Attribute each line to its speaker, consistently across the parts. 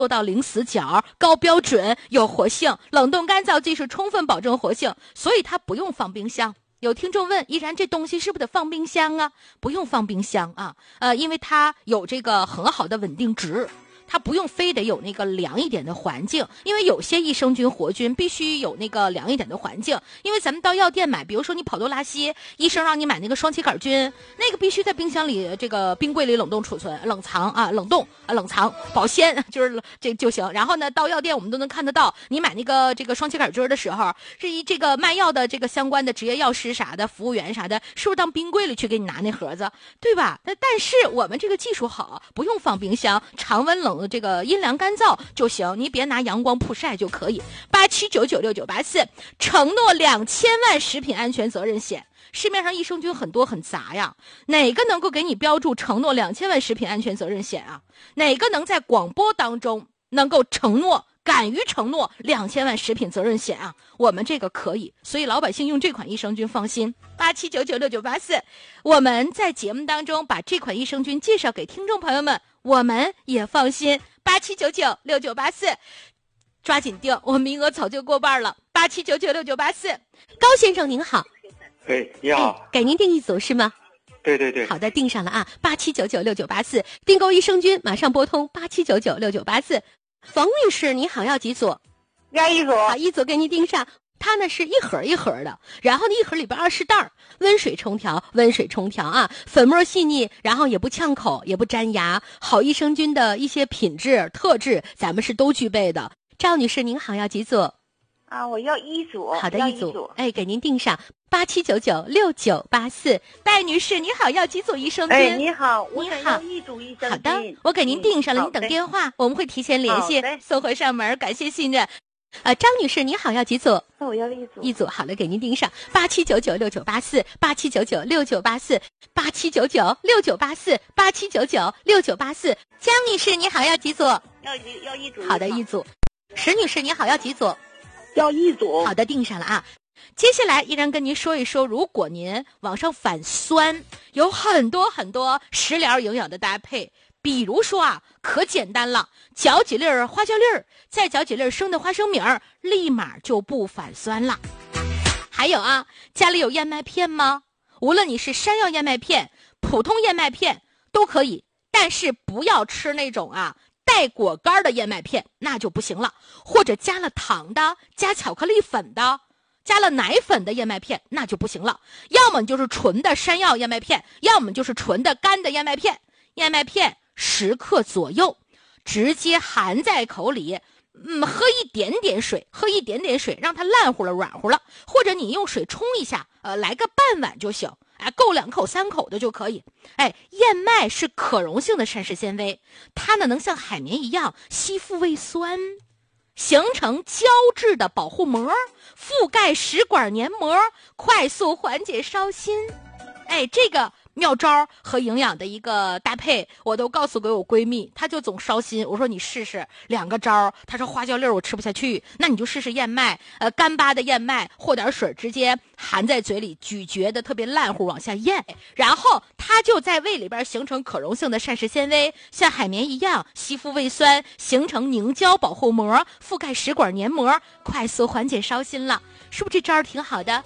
Speaker 1: 做到零死角、高标准、有活性，冷冻干燥技术充分保证活性，所以它不用放冰箱。有听众问，依然这东西是不是得放冰箱啊？不用放冰箱啊，因为它有这个很好的稳定值。它不用非得有那个凉一点的环境，因为有些益生菌活菌必须有那个凉一点的环境。因为咱们到药店买，比如说你跑多拉稀，医生让你买那个双歧杆菌，那个必须在冰箱里这个冰柜里冷冻储存、冷藏啊、冷冻啊、冷藏保鲜，就是这就行。然后呢，到药店我们都能看得到，你买那个这个双歧杆菌的时候，这个卖药的这个相关的职业药师啥的、服务员啥的，是不是当冰柜里去给你拿那盒子，对吧？但是我们这个技术好，不用放冰箱，常温冷。这个阴凉干燥就行，你别拿阳光曝晒就可以。87996984承诺2000万食品安全责任险。市面上益生菌很多很杂呀，哪个能够给你标注承诺2000万食品安全责任险啊？哪个能在广播当中能够承诺？敢于承诺2000万食品责任险啊，我们这个可以，所以老百姓用这款益生菌放心。87996984，我们在节目当中把这款益生菌介绍给听众朋友们，我们也放心。87996984，抓紧订，我们名额早就过半了。87996984，高先生您好。
Speaker 2: 你好。
Speaker 1: 给您订一组是吗？
Speaker 2: 对对对。
Speaker 1: 好的，订上了啊。87996984，订购益生菌马上拨通87996984。冯女士你好，要几组？
Speaker 3: 要一组。
Speaker 1: 好，一组给你订上。它呢是一盒一盒的，然后呢一盒里边20袋，温水冲调，温水冲调啊，粉末细腻，然后也不呛口，也不粘牙，好益生菌的一些品质特质，咱们是都具备的。赵女士您好，要几组？
Speaker 3: 啊，我要一组。
Speaker 1: 好的，一组。哎，给您订上。87996984。戴女士你好，要几组益生菌？
Speaker 3: 哎，你好，我想要一组益生菌。
Speaker 1: 好的，我给您订上了，你等电话，我们会提前联系，送回上门，感谢信任。张女士你好，要几组？
Speaker 3: 那我要一组。
Speaker 1: 一组，好了，给您订上。87996984。87996984。87996984。87996984。江女士你好，要几组？
Speaker 3: 要一组。
Speaker 1: 好的，一组。石女士你好，要几组？
Speaker 3: 要一组。
Speaker 1: 好的，订上了啊。接下来依然跟您说一说，如果您往上反酸，有很多很多食疗营养的搭配。比如说啊，可简单了，搅几粒花椒粒儿，再搅几粒生的花生米儿，立马就不反酸了。还有啊，家里有燕麦片吗？无论你是山药燕麦片、普通燕麦片都可以，但是不要吃那种啊带果干的燕麦片，那就不行了。或者加了糖的、加巧克力粉的、加了奶粉的燕麦片，那就不行了。要么就是纯的山药燕麦片，要么就是纯的干的燕麦片。燕麦片10克左右，直接含在口里，喝一点点水，让它烂乎了、软乎了，或者你用水冲一下，来个半碗就行，够2口3口的就可以。燕麦是可溶性的膳食纤维，它呢能像海绵一样吸附胃酸，形成胶质的保护膜，覆盖食管黏膜，快速缓解烧心。这个妙招和营养的一个搭配，我都告诉给我闺蜜，她就总烧心。我说你试试2个招，她说花椒粒我吃不下去，那你就试试燕麦，干巴的燕麦，和点水直接含在嘴里，咀嚼的特别烂乎往下咽，然后它就在胃里边形成可溶性的膳食纤维，像海绵一样吸附胃酸，形成凝胶保护膜，覆盖食管黏膜，快速缓解烧心了。是不是这招挺好的？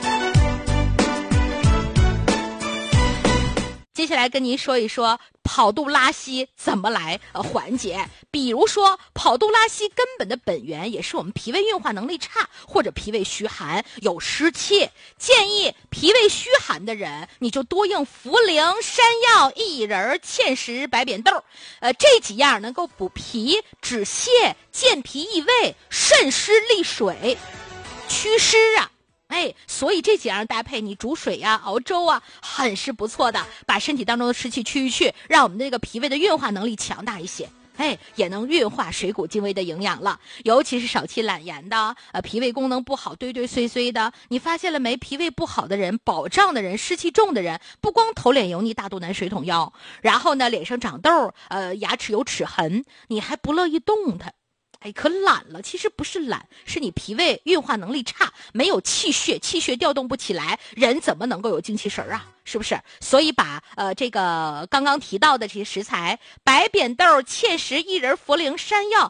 Speaker 1: 接下来跟您说一说跑肚拉稀怎么来缓解。比如说跑肚拉稀根本的本源也是我们脾胃运化能力差，或者脾胃虚寒有湿气。建议脾胃虚寒的人，你就多用茯苓、山药、薏仁、芡实、白扁豆，这几样能够补脾、止泻、健脾益胃、渗湿利水、祛湿啊。所以这几样搭配，你煮水呀、熬粥啊，很是不错的，把身体当中的湿气去一去，让我们这个脾胃的运化能力强大一些。也能运化水谷精微的营养了，尤其是少气懒言的，脾胃功能不好、堆堆碎碎的，你发现了没？脾胃不好的人、饱胀的人、湿气重的人，不光头脸油腻、大肚腩、水桶腰，然后呢，脸上长痘，牙齿有齿痕，你还不乐意动弹。 哎，可懒了。其实不是懒，是你脾胃运化能力差，没有气血，气血调动不起来，人怎么能够有精气神啊？是不是？所以把这个刚刚提到的这些食材，白扁豆、芡实、薏仁、茯苓、山药